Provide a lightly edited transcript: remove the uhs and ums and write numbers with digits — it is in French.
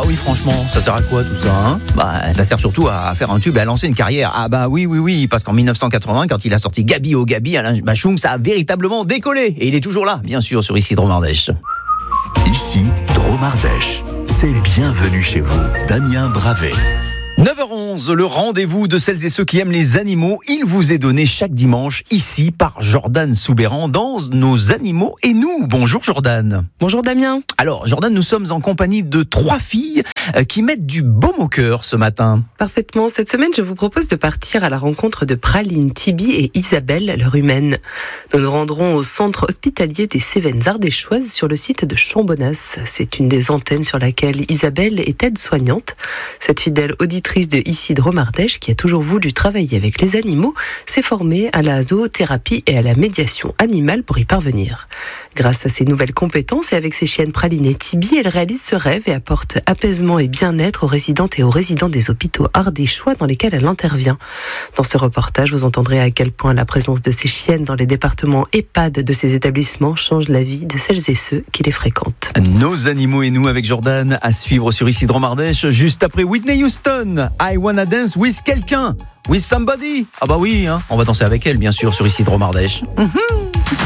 oui, franchement, ça sert à quoi tout ça, hein? Ça sert surtout à faire un tube et à lancer une carrière. Ah oui, parce qu'en 1980, quand il a sorti Gabi au Gabi, Alain Bachung, ça a véritablement décollé. Et il est toujours là, bien sûr, sur Ici Dromardèche. Ici, Dromardèche. C'est bienvenue chez vous, Damien Bravet. 9h11, le rendez-vous de celles et ceux qui aiment les animaux, il vous est donné chaque dimanche ici par Jordan Soubéran dans Nos animaux et nous. Bonjour Jordan. Bonjour Damien. Alors Jordan, nous sommes en compagnie de 3 filles qui mettent du baume au cœur ce matin. Parfaitement. Cette semaine, je vous propose de partir à la rencontre de Praline, Tibi et Isabelle, leur humaine. Nous nous rendrons au centre hospitalier des Cévennes ardéchoises sur le site de Chambonnas. C'est une des antennes sur laquelle Isabelle est aide-soignante. Cette fidèle auditrice de Ici Dromardèche, qui a toujours voulu travailler avec les animaux, s'est formée à la zoothérapie et à la médiation animale pour y parvenir. Grâce à ses nouvelles compétences et avec ses chiennes Praline et Tibi, elle réalise ce rêve et apporte apaisement et bien-être aux résidentes et aux résidents des hôpitaux ardéchois dans lesquels elle intervient. Dans ce reportage, vous entendrez à quel point la présence de ces chiennes dans les départements EHPAD de ces établissements change la vie de celles et ceux qui les fréquentent. Nos animaux et nous avec Jordan à suivre sur Ici Dromardèche juste après Whitney Houston. I wanna dance with quelqu'un, with somebody. Ah bah oui, on va danser avec elle bien sûr sur Ici Dromardèche.